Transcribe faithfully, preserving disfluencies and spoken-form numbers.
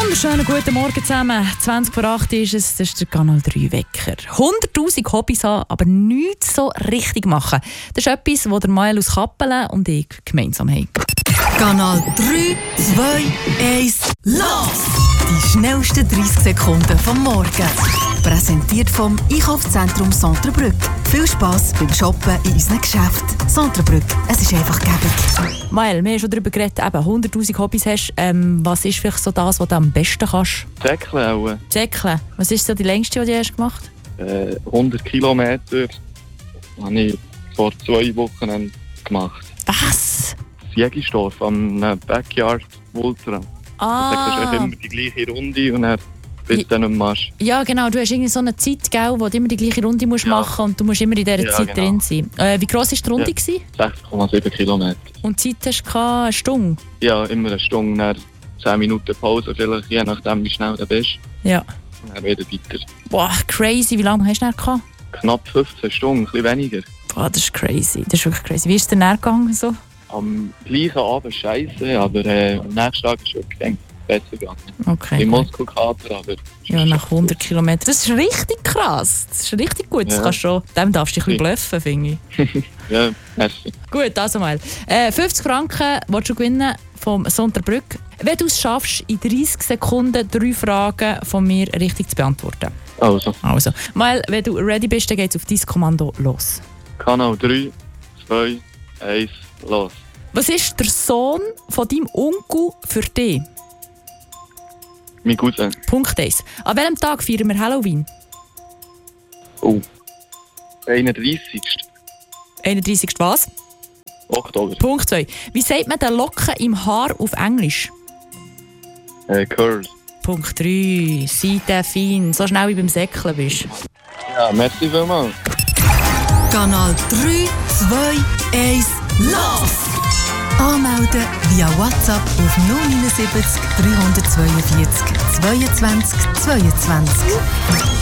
Wunderschönen guten Morgen zusammen. zwanzig vor acht ist es, das ist der Kanal drei Wecker. hunderttausend Hobbys haben, aber nichts so richtig machen. Das ist etwas, was der Mael aus Kappelen und ich gemeinsam haben. Kanal drei, zwei, eins, los! Die schnellsten dreißig Sekunden vom Morgen. Präsentiert vom Einkaufszentrum Centrebrück. Viel Spass beim Shoppen in unseren Geschäften. Centrebrück, es ist einfach gäbig. Mael, wir haben schon darüber geredet, eben hunderttausend Hobbys hast. Ähm, was ist vielleicht so das, was du am besten kannst? Säckeln auch. Säckeln. Was ist so die längste, die du hast gemacht? Äh, hundert Kilometer habe ich vor zwei Wochen gemacht. Was? Jägistorf am Backyard Ultra. Ah. Da hast du immer die gleiche Runde und dann bis du dann machst. Ja, genau. Du hast irgendwie so eine Zeit, gell, wo du immer die gleiche Runde musst Ja. machen und du musst immer in dieser Ja, Zeit genau. drin sein. Äh, wie gross war die Runde? Ja. gewesen? sechs Komma sieben Kilometer. Und die Zeit hast du gehabt, eine Stunde? Ja, immer eine Stunde, dann zehn Minuten Pause, vielleicht, je nachdem wie schnell du bist. Ja. Und dann wieder weiter. Boah, crazy. Wie lange hast du denn gehabt? Knapp fünfzehn Stunden, ein bisschen weniger. Boah, das ist crazy. Das ist wirklich crazy. Wie ist es dir dann gegangen? So? Am gleichen Abend scheiße, aber äh, am nächsten Tag ist es wirklich besser gegangen. Okay. Im gut. Muskelkater, aber... Ja, nach hundert Kilometern. Das ist richtig krass. Das ist richtig gut. Das Ja. kannst schon, dem darfst du dich ein bisschen bluffen, finde ich. Ja, merci. Gut, also mal. Äh, fünfzig Franken willst du gewinnen vom Sonderbrück. Wenn du es schaffst, in dreißig Sekunden drei Fragen von mir richtig zu beantworten. Also, Also, mal, wenn du ready bist, dann geht's auf dein Kommando los. Kanal drei, zwei, eins, los. Was ist der Sohn von deinem Onkel für dich? Mein Cousin. Punkt eins. An welchem Tag feiern wir Halloween? Oh. einunddreißigsten einunddreißigsten was? Oktober. Punkt zwei. Wie sagt man den Locken im Haar auf Englisch? Äh, Curl. Punkt drei. Sei der fein. So schnell wie beim Säckeln bist. Ja, merci vielmals. Kanal drei, zwei, eins, los! Anmelden via WhatsApp auf null neun sieben drei zwei vier, zweiundzwanzig zweiundzwanzig.